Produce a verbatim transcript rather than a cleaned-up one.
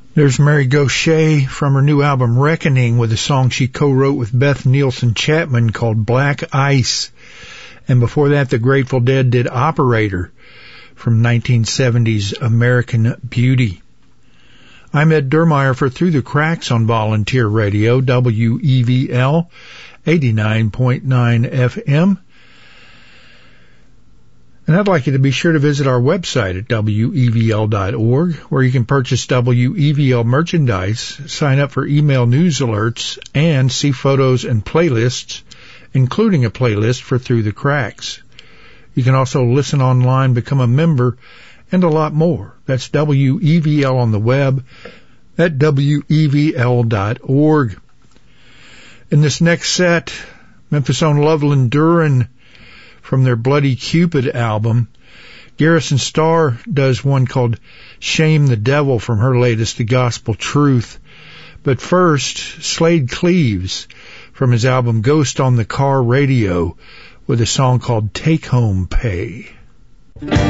There's Mary Gauthier from her new album Reckoning with a song she co-wrote with Beth Nielsen Chapman called Black Ice. And before that, the Grateful Dead did Operator from nineteen seventies American Beauty. I'm Ed Dermeyer for Through the Cracks on Volunteer Radio, W E V L, eighty-nine point nine F M. And I'd like you to be sure to visit our website at W E V L dot org, where you can purchase W E V L merchandise, sign up for email news alerts, and see photos and playlists, including a playlist for Through the Cracks. You can also listen online, become a member, and a lot more. That's W E V L on the web at W E V L dot org. In this next set, Memphis' own Loveland Duran from their Bloody Cupid album. Garrison Starr does one called Shame the Devil from her latest, The Gospel Truth. But first, Slade Cleaves from his album Ghost on the Car Radio with a song called Take Home Pay.